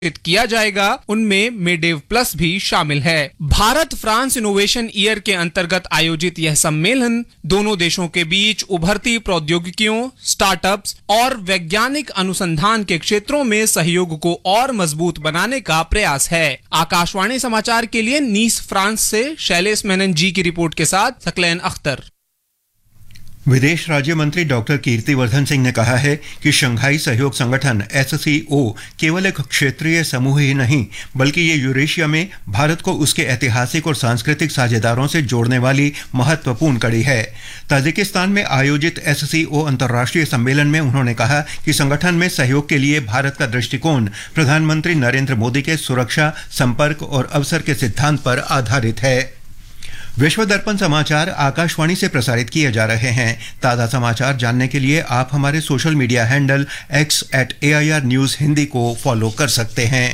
किया जाएगा, उनमें मेडेव प्लस भी शामिल है। भारत फ्रांस इनोवेशन ईयर के अंतर्गत आयोजित यह सम्मेलन दोनों देशों के बीच उभरती प्रौद्योगिकियों, स्टार्टअप्स और वैज्ञानिक अनुसंधान के क्षेत्रों में सहयोग को और मजबूत बनाने का प्रयास है। आकाशवाणी समाचार के लिए नीस फ्रांस से शैलेश मेनन जी की रिपोर्ट के साथ सकलैन अख्तर। विदेश राज्य मंत्री डॉक्टर कीर्तिवर्धन सिंह ने कहा है कि शंघाई सहयोग संगठन SCO केवल एक क्षेत्रीय समूह ही नहीं, बल्कि ये यूरेशिया में भारत को उसके ऐतिहासिक और सांस्कृतिक साझेदारों से जोड़ने वाली महत्वपूर्ण कड़ी है। ताजिकिस्तान में आयोजित SCO अंतर्राष्ट्रीय सम्मेलन में उन्होंने कहा कि संगठन में सहयोग के लिए भारत का दृष्टिकोण प्रधानमंत्री नरेंद्र मोदी के सुरक्षा, संपर्क और अवसर के सिद्धांत पर आधारित है। विश्व दर्पण समाचार आकाशवाणी से प्रसारित किए जा रहे हैं। ताज़ा समाचार जानने के लिए आप हमारे social media handle X @AIR News Hindi को फॉलो कर सकते हैं।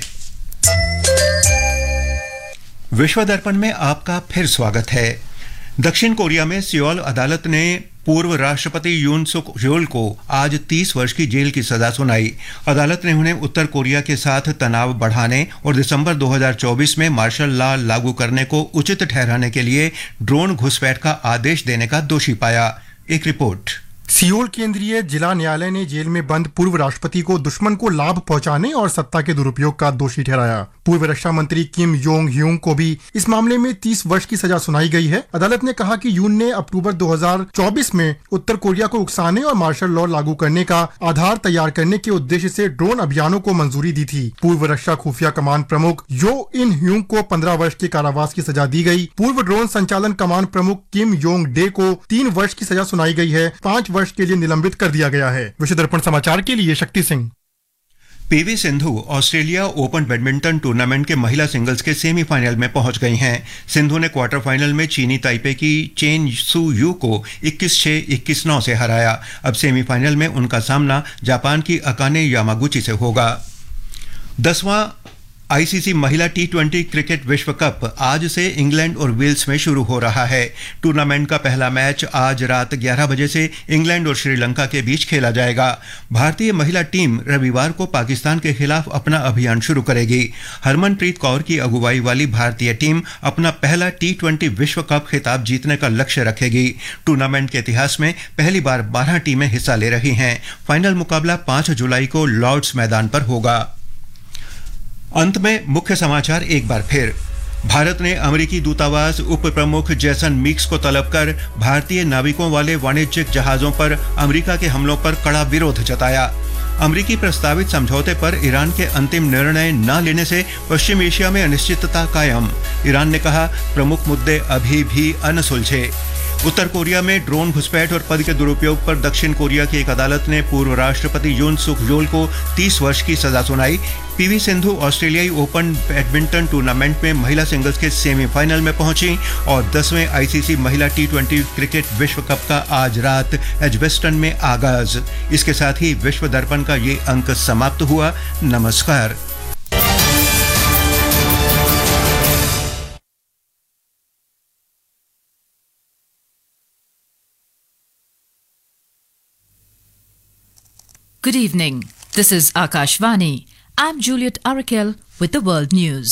विश्व दर्पण में आपका फिर स्वागत है। दक्षिण कोरिया में सियोल अदालत ने पूर्व राष्ट्रपति यून सुक योल को आज 30 वर्ष की जेल की सजा सुनाई। अदालत ने उन्हें उत्तर कोरिया के साथ तनाव बढ़ाने और दिसंबर 2024 में मार्शल लॉ लागू करने को उचित ठहराने के लिए ड्रोन घुसपैठ का आदेश देने का दोषी पाया। एक रिपोर्ट। सियोल केंद्रीय जिला न्यायालय ने जेल में बंद पूर्व राष्ट्रपति को दुश्मन को लाभ पहुंचाने और सत्ता के दुरुपयोग का दोषी ठहराया। पूर्व रक्षा मंत्री किम योंग ह्यूंग को भी इस मामले में 30 वर्ष की सजा सुनाई गई है। अदालत ने कहा कि यून ने अक्टूबर 2024 में उत्तर कोरिया को उकसाने और मार्शल लॉ लागू करने का आधार तैयार करने के उद्देश्य से ड्रोन अभियानों को मंजूरी दी थी। पूर्व रक्षा खुफिया कमान प्रमुख यो इन ह्यूंग को 15 वर्ष के कारावास की सजा दी गई। पूर्व ड्रोन संचालन कमान प्रमुख किम योंग डे को 3 वर्ष की सजा सुनाई गई है। 5 वर्ष के लिए निलंबित कर दिया गया है। विश्व दर्पण समाचार के लिए Shakti Singh. PV Sindhu Australia open badminton tournament के महिला सिंगल्स के सेमीफाइनल में पहुंच गई हैं। सिंधु ने क्वार्टर फाइनल में चीनी ताइपे की चेन सू यू को 21-6, 21-9 से हराया। अब सेमीफाइनल में उनका सामना जापान की अकाने यामागुची से होगा। 10वां ICC महिला T20 क्रिकेट विश्व कप आज से इंग्लैंड और वेल्स में शुरू हो रहा है। टूर्नामेंट का पहला मैच आज रात 11 बजे से इंग्लैंड और श्रीलंका के बीच खेला जाएगा। भारतीय महिला टीम रविवार को पाकिस्तान के खिलाफ अपना अभियान शुरू करेगी। हरमनप्रीत कौर की अगुवाई वाली भारतीय टीम अपना पहला T20 विश्व कप खिताब जीतने का लक्ष्य रखेगी। टूर्नामेंट के इतिहास में पहली बार 12 टीमें हिस्सा ले रही हैं। फाइनल मुकाबला 5 जुलाई को लॉर्ड्स मैदान पर होगा। अंत में मुख्य समाचार एक बार फिर। भारत ने अमेरिकी दूतावास उप प्रमुख जैसन मीक्स को तलब कर भारतीय नाविकों वाले वाणिज्यिक जहाजों पर अमेरिका के हमलों पर कड़ा विरोध जताया। अमेरिकी प्रस्तावित समझौते पर ईरान के अंतिम निर्णय न लेने से पश्चिम एशिया में अनिश्चितता कायम। ईरान ने कहा, प्रमुख मुद्दे अभी भी अनसुलझे। उत्तर कोरिया में ड्रोन घुसपैठ और पद के दुरुपयोग पर दक्षिण कोरिया की एक अदालत ने पूर्व राष्ट्रपति यून सुक योल को 30 वर्ष की सजा सुनाई। पीवी सिंधु ऑस्ट्रेलियाई ओपन बैडमिंटन टूर्नामेंट में महिला सिंगल्स के सेमीफाइनल में पहुंची और 10वें ICC महिला T20 क्रिकेट विश्व कप का आज रात एजबेस्टन में आगाज। इसके साथ ही विश्व दर्पण का ये अंक समाप्त हुआ। नमस्कार। Good evening. This is Akashvani. I'm Juliet Arakel with the World News.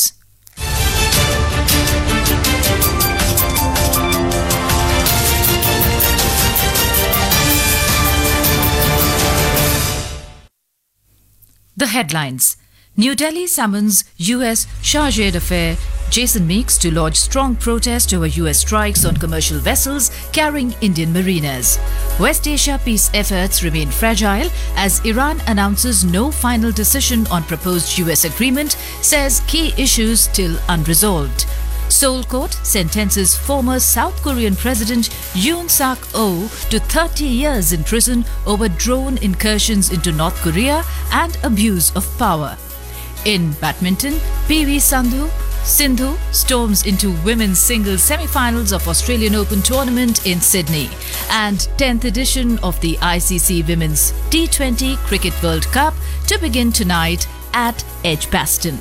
The headlines. New Delhi summons US Chargé d'Affaires Jason Meeks to lodge strong protest over US strikes on commercial vessels carrying Indian mariners. West Asia peace efforts remain fragile as Iran announces no final decision on proposed US agreement, says key issues still unresolved. Seoul court sentences former South Korean President Yoon Suk-yeol to 30 years in prison over drone incursions into North Korea and abuse of power. In badminton, PV Sindhu storms into women's singles semi-finals of Australian Open tournament in Sydney, and 10th edition of the ICC Women's T20 Cricket World Cup to begin tonight at Edgbaston.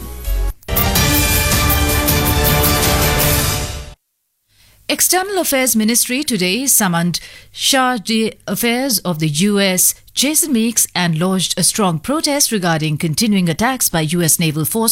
External Affairs Ministry today summoned Chargé d'Affaires of the US Jason Meeks and lodged a strong protest regarding continuing attacks by US naval forces